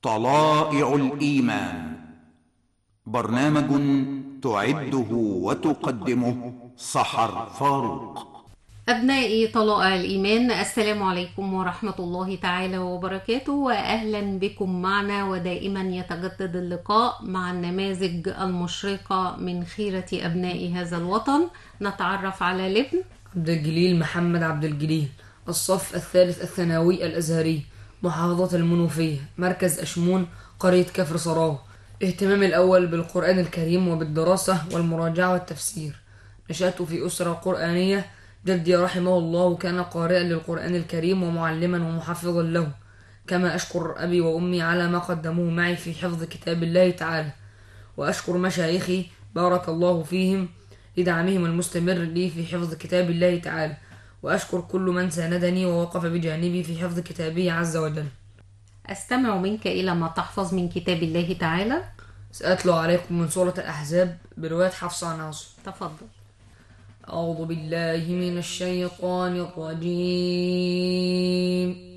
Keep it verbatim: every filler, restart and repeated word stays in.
طلائع الإيمان، برنامج تعده وتقدمه سحر فاروق. أبنائي طلائع الإيمان، السلام عليكم ورحمة الله تعالى وبركاته، وأهلا بكم معنا. ودائما يتجدد اللقاء مع النماذج المشرقة من خيرة أبناء هذا الوطن. نتعرف على الابن عبد الجليل محمد عبد الجليل، الصف الثالث الثانوي الأزهري، محافظة المنوفية، مركز أشمون، قرية كفر صراه. اهتمامي الأول بالقرآن الكريم وبالدراسة والمراجعة والتفسير. نشأت في أسرة قرآنية. جدي رحمه الله كان قارئا للقرآن الكريم ومعلما ومحفظا له، كما أشكر أبي وأمي على ما قدموه معي في حفظ كتاب الله تعالى، وأشكر مشايخي بارك الله فيهم لدعمهم المستمر لي في حفظ كتاب الله تعالى، وأشكر كل من ساندني ووقف بجانبي في حفظ كتابه عز وجل. أستمع منك إلى ما تحفظ من كتاب الله تعالى. سأتلو عليكم من سورة الأحزاب برواية حفص عن عاصم. تفضل. أعوذ بالله من الشيطان الرجيم.